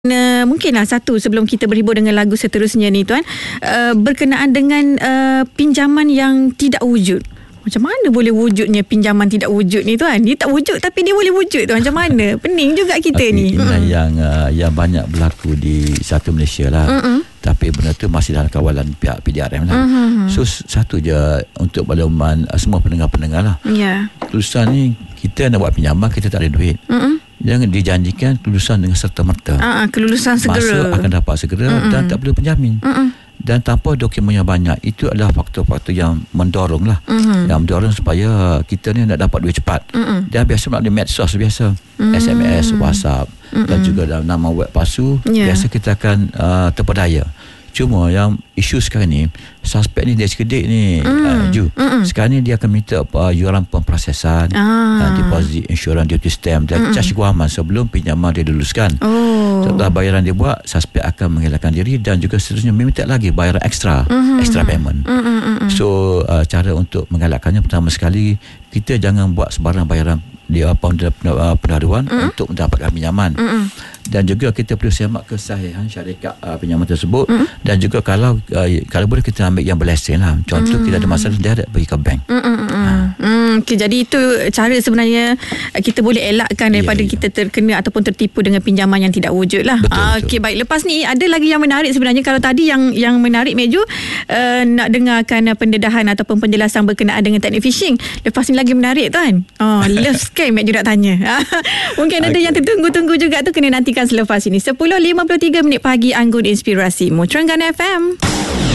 Mungkinlah satu sebelum kita berhibur dengan lagu seterusnya ni tuan, berkenaan dengan pinjaman yang tidak wujud. Macam mana boleh wujudnya pinjaman tidak wujud ni tuan? Dia tak wujud tapi dia boleh wujud tu. Macam mana? Pening juga kita ni. Inilah yang banyak berlaku di satu Malaysia lah. Tapi benda tu masih dalam kawalan pihak PDRM lah. So satu je untuk makluman semua pendengar-pendengar lah. Kelulusan ni kita nak buat pinjaman, kita tak ada duit. Jangan dijanjikan kelulusan dengan serta-merta. Kelulusan segera. Masa akan dapat segera dan tak perlu penjamin. Dan tanpa dokumen yang banyak. Itu adalah faktor-faktor yang mendorong lah. Yang mendorong supaya kita ni nak dapat duit cepat. Dan biasa melalui medsos biasa. SMS, WhatsApp dan juga dalam nama web palsu. Biasa kita akan terpedaya. Cuma yang isu sekarang ni, suspek ni dia sekedik ni, Ju. Sekarang ni dia akan minta yuran pemprosesan, deposit insurans duty stamp dan cas guaman sebelum pinjaman dia diluluskan. Setelah bayaran dia buat, suspek akan mengelakkan diri dan juga seterusnya meminta lagi bayaran extra payment. So cara untuk mengelakkannya, pertama sekali kita jangan buat sebarang bayaran dia pendaruan untuk mendapatkan pinjaman. Dan juga kita perlu semak kesahihan syarikat pinjaman tersebut. Dan juga kalau boleh kita ambil yang berlesen lah. Contoh kita ada masalah, dia ada pergi ke bank. Okay, jadi itu cara sebenarnya kita boleh elakkan daripada kita terkena ataupun tertipu dengan pinjaman yang tidak wujud lah. Okey, baik. Lepas ni ada lagi yang menarik sebenarnya. Kalau tadi yang menarik Meju, nak dengarkan pendedahan ataupun penjelasan berkenaan dengan teknik phishing. Lepas ni lagi menarik tuan. Love scam Meju nak tanya. Mungkin ada yang tertunggu-tunggu juga tu, kena nantikan selepas ini. 10.53 pagi, Anggun Inspirasi Mu Terengganu FM.